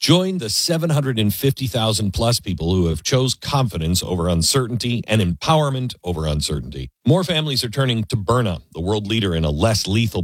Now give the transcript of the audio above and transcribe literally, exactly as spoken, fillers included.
Join the seven hundred fifty thousand plus people who have chose confidence over uncertainty and empowerment over uncertainty. More families are turning to Byrna, the world leader in a less lethal